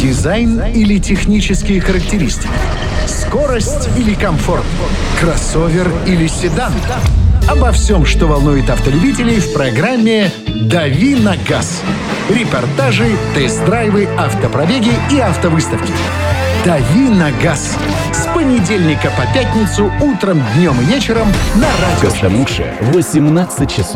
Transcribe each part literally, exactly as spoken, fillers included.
Дизайн или технические характеристики? Скорость или комфорт? Кроссовер или седан? Обо всем, что волнует автолюбителей, в программе «Дави на газ». Репортажи, тест-драйвы, автопробеги и автовыставки. «Дави на газ» с понедельника по пятницу утром, днем и вечером на радио Костомукша, восемнадцать часов.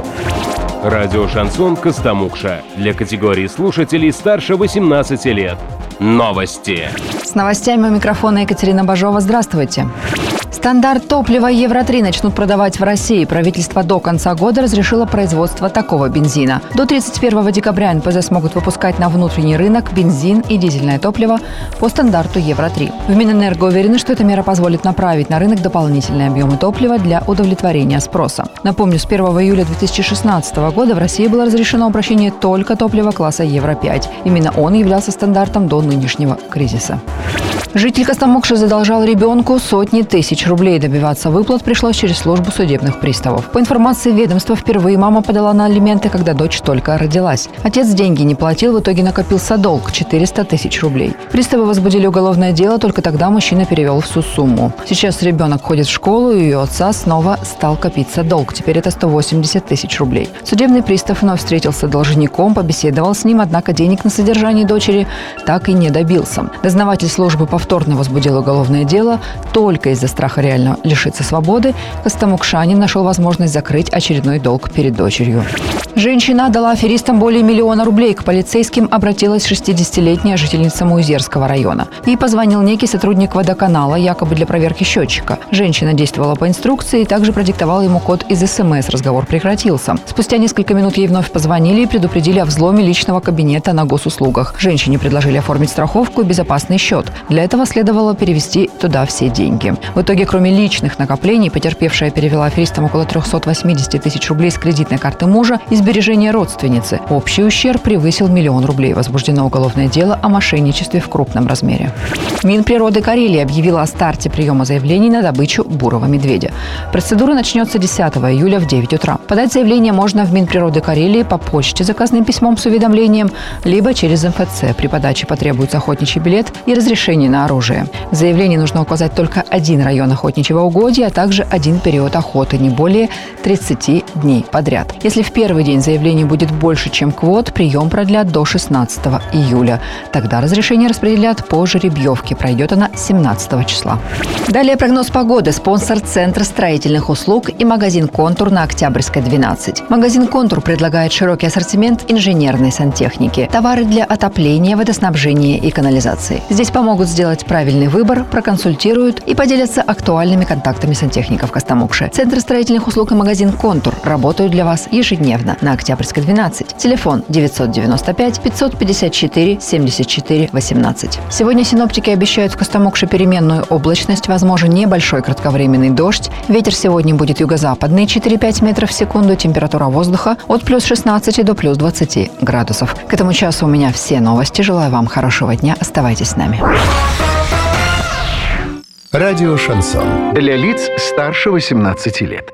Радио «Шансон» Костомукша. Для категории слушателей старше восемнадцати лет. Новости. С новостями у микрофона Екатерина Бажова. Здравствуйте. Стандарт топлива евро три начнут продавать в России. Правительство до конца года разрешило производство такого бензина. До тридцать первого декабря эн пэ зэ смогут выпускать на внутренний рынок бензин и дизельное топливо по стандарту евро три. В Минэнерго уверены, что эта мера позволит направить на рынок дополнительные объемы топлива для удовлетворения спроса. Напомню, с первого июля две тысячи шестнадцатого года в России было разрешено обращение только топлива класса евро пять. Именно он являлся стандартом до нынешнего кризиса. Житель Костомукши задолжал ребенку сотни тысяч рублей. Добиваться выплат пришлось через службу судебных приставов. По информации ведомства, впервые мама подала на алименты, когда дочь только родилась. Отец деньги не платил, в итоге накопился долг – четыреста тысяч рублей. Приставы возбудили уголовное дело, только тогда мужчина перевел всю сумму. Сейчас ребенок ходит в школу, и у отца снова стал копиться долг. Теперь это сто восемьдесят тысяч рублей. Судебный пристав вновь встретился с должником, побеседовал с ним, однако денег на содержание дочери так и не добился. Дознаватель службы повторно возбудил уголовное дело. Только из-за страха реально лишиться свободы костомукшанин нашел возможность закрыть очередной долг перед дочерью. Женщина дала аферистам более миллиона рублей. К полицейским обратилась шестидесятилетняя жительница Муизерского района. Ей позвонил некий сотрудник водоканала, якобы для проверки счетчика. Женщина действовала по инструкции и также продиктовала ему код из эс эм эс. Разговор прекратился. Спустя несколько минут ей вновь позвонили и предупредили о взломе личного кабинета на госуслугах. Женщине предложили оформить страховку и безопасный счет. Для этого следовало перевести туда все деньги. В итоге, кроме личных накоплений, потерпевшая перевела аферистам около триста восемьдесят тысяч рублей с кредитной карты мужа и сбережения родственницы. Общий ущерб превысил миллион рублей. Возбуждено уголовное дело о мошенничестве в крупном размере. Минприроды Карелии объявила о старте приема заявлений на добычу бурого медведя. Процедура начнется десятого июля в девять утра. Подать заявление можно в Минприроды Карелии по почте заказным письмом с уведомлением, либо через эм эф цэ. При подаче потребуется охотничий билет и разрешение на оружие. В заявлении нужно указать только один район охотничьего угодья, а также один период охоты, не более тридцати дней подряд. Если в первый день заявлений будет больше, чем квот, прием продлят до шестнадцатого июля. Тогда разрешение распределят по жеребьевке. Пройдет она семнадцатого числа. Далее прогноз погоды. Спонсор Центра строительных услуг и магазин «Контур» на Октябрьской, двенадцать. Магазин «Контур» предлагает широкий ассортимент инженерной сантехники, товары для отопления, водоснабжения и канализации. Здесь помогут сделать правильный выбор, проконсультируют и поделятся актуальными контактами сантехников Костомукши. Центр строительных услуг и магазин «Контур» работают для вас ежедневно на Октябрьской, двенадцать. Телефон девятьсот девяносто пять пятьсот пятьдесят четыре семьдесят четыре восемнадцать. Сегодня синоптики обещают в Костомукше переменную облачность, возможен небольшой кратковременный дождь. Ветер сегодня будет юго-западный четыре-пять метров в секунду. Температура воздуха от плюс шестнадцати до плюс двадцати градусов. К этому часу у меня все новости. Желаю вам хорошего дня. Оставайтесь с нами. Радио «Шансон». Для лиц старше восемнадцати лет.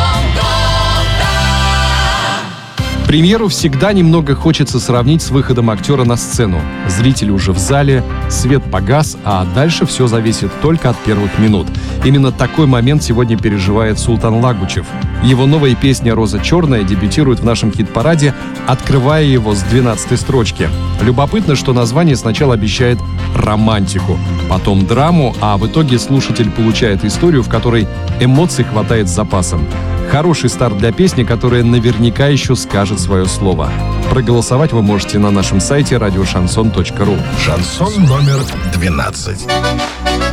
Премьеру всегда немного хочется сравнить с выходом актера на сцену. Зрители уже в зале, свет погас, а дальше все зависит только от первых минут. Именно такой момент сегодня переживает Султан Лагучев. Его новая песня «Роза черная» дебютирует в нашем хит-параде, открывая его с двенадцатой строчки. Любопытно, что название сначала обещает романтику, потом драму, а в итоге слушатель получает историю, в которой эмоций хватает с запасом. Хороший старт для песни, которая наверняка еще скажет свое слово. Проголосовать вы можете на нашем сайте радио шансон точка ру. Шансон номер двенадцать.